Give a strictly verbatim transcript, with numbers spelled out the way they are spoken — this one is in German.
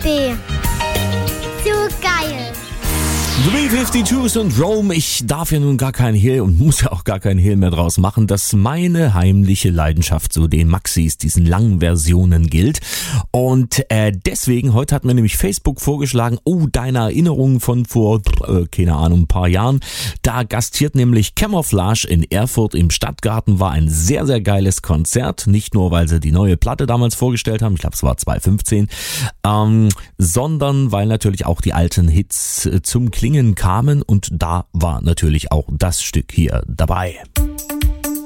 B. Zu geil. The B zweiundfünfzig Syndrome. Ich darf ja nun gar keinen Hehl und muss ja auch gar keinen Hehl mehr draus machen, dass meine heimliche Leidenschaft so den Maxis, diesen langen Versionen gilt. Und äh, deswegen, heute hat mir nämlich Facebook vorgeschlagen, oh, deine Erinnerungen von vor, äh, keine Ahnung, ein paar Jahren. Da gastiert nämlich Camouflage in Erfurt im Stadtgarten, war ein sehr, sehr geiles Konzert. Nicht nur, weil sie die neue Platte damals vorgestellt haben, ich glaube, es war zwanzig fünfzehn, ähm, sondern weil natürlich auch die alten Hits äh, zum Klingen kamen und da war natürlich auch das Stück hier dabei.